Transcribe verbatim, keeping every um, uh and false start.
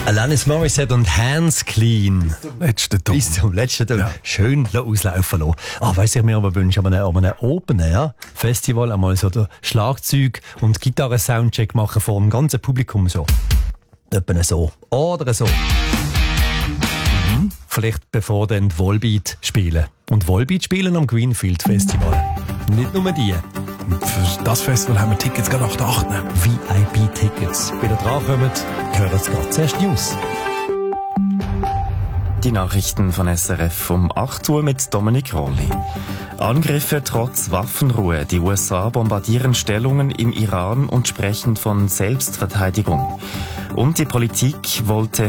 Alanis Morissette und Hands Clean. Letzte Ton. Bis zum letzten Ton. Ja. Schön auslaufen lassen. Ah, weiss ich mir aber wünsche, an einem, an einem Open-Air-Festival einmal so den Schlagzeug- und Gitarren-Soundcheck machen vor dem ganzen Publikum so. Etwa so. Oder so. Mhm. Vielleicht bevor dann die Volbeat spielen. Und Volbeat spielen am Greenfield Festival. Nicht nur die. Für das Festival haben wir Tickets gerade nach der acht. V I P-Tickets. Wenn ihr drankommt, hören Sie gerade zuerst News. Die Nachrichten von S R F um acht Uhr mit Dominik Rolli. Angriffe trotz Waffenruhe. Die U S A bombardieren Stellungen im Iran und sprechen von Selbstverteidigung. Und die Politik wollte